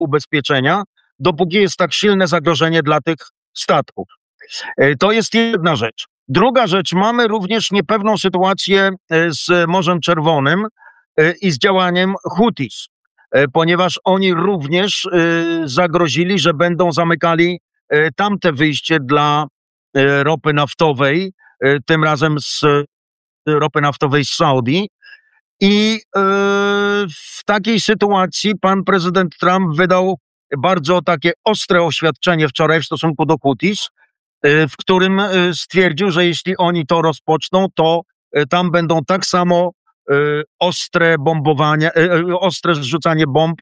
ubezpieczenia, dopóki jest tak silne zagrożenie dla tych statków. To jest jedna rzecz. Druga rzecz, mamy również niepewną sytuację z Morzem Czerwonym i z działaniem Houthis, ponieważ oni również zagrozili, że będą zamykali tamte wyjście dla ropy naftowej, tym razem z ropy naftowej z Saudii. I w takiej sytuacji pan prezydent Trump wydał bardzo takie ostre oświadczenie wczoraj w stosunku do Houthis, w którym stwierdził, że jeśli oni to rozpoczną, to tam będą tak samo ostre bombowanie, ostre zrzucanie bomb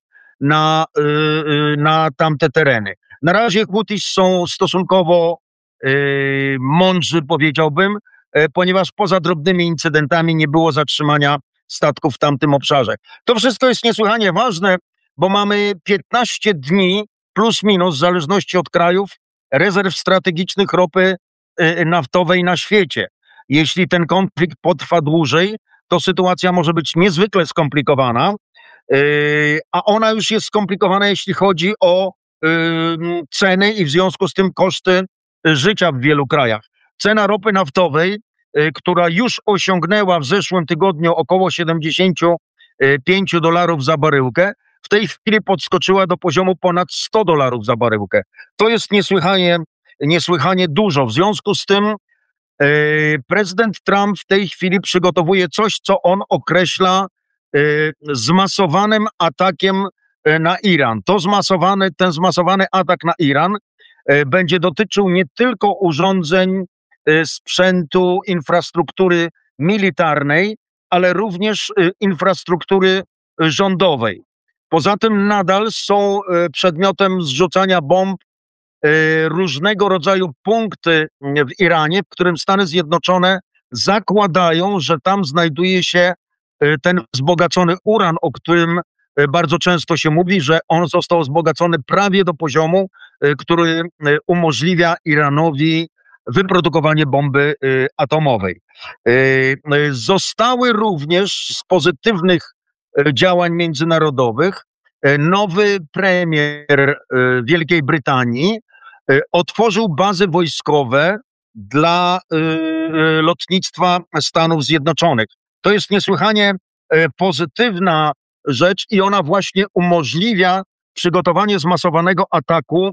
na tamte tereny. Na razie Houthis są stosunkowo mądrzy, powiedziałbym, ponieważ poza drobnymi incydentami nie było zatrzymania statków w tamtym obszarze. To wszystko jest niesłychanie ważne, bo mamy 15 dni plus minus, w zależności od krajów, rezerw strategicznych ropy naftowej na świecie. Jeśli ten konflikt potrwa dłużej, to sytuacja może być niezwykle skomplikowana, a ona już jest skomplikowana, jeśli chodzi o ceny i w związku z tym koszty życia w wielu krajach. Cena ropy naftowej, która już osiągnęła w zeszłym tygodniu około $75 za baryłkę, w tej chwili podskoczyła do poziomu ponad $100 za baryłkę. To jest niesłychanie dużo. W związku z tym prezydent Trump w tej chwili przygotowuje coś, co on określa zmasowanym atakiem na Iran. Ten zmasowany atak na Iran będzie dotyczył nie tylko urządzeń, sprzętu, infrastruktury militarnej, ale również infrastruktury rządowej. Poza tym nadal są przedmiotem zrzucania bomb różnego rodzaju punkty w Iranie, w którym Stany Zjednoczone zakładają, że tam znajduje się ten wzbogacony uran, o którym bardzo często się mówi, że on został wzbogacony prawie do poziomu, który umożliwia Iranowi wyprodukowanie bomby atomowej. Zostały również z pozytywnych działań międzynarodowych nowy premier Wielkiej Brytanii otworzył bazy wojskowe dla lotnictwa Stanów Zjednoczonych. To jest niesłychanie pozytywna rzecz i ona właśnie umożliwia przygotowanie zmasowanego ataku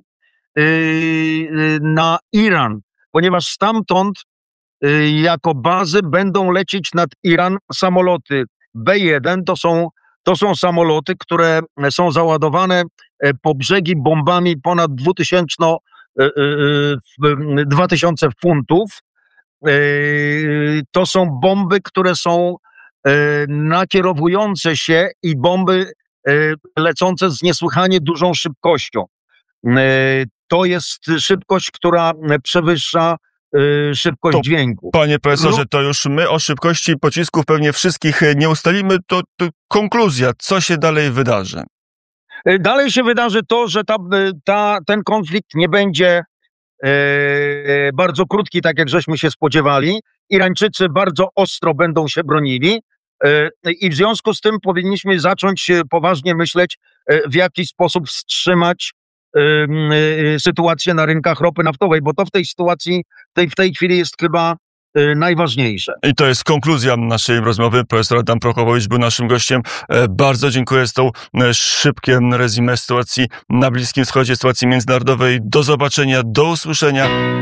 na Iran, ponieważ stamtąd jako bazy będą lecieć nad Iran samoloty B-1. To są samoloty, które są załadowane po brzegi bombami ponad 2000 funtów. To są bomby, które są nakierowujące się i bomby lecące z niesłychanie dużą szybkością. To jest szybkość, która przewyższa szybkość dźwięku. Panie profesorze, to już my o szybkości pocisków pewnie wszystkich nie ustalimy. To konkluzja, co się dalej wydarzy? Dalej się wydarzy to, że ten konflikt nie będzie bardzo krótki, tak jak żeśmy się spodziewali. Irańczycy bardzo ostro będą się bronili i w związku z tym powinniśmy zacząć poważnie myśleć, w jaki sposób wstrzymać sytuację na rynkach ropy naftowej, bo to w tej sytuacji, w tej chwili jest chyba najważniejsze. I to jest konkluzja naszej rozmowy. Profesor Adam Prochowicz był naszym gościem. Bardzo dziękuję za to szybkie resume sytuacji na Bliskim Wschodzie, sytuacji międzynarodowej. Do zobaczenia, do usłyszenia.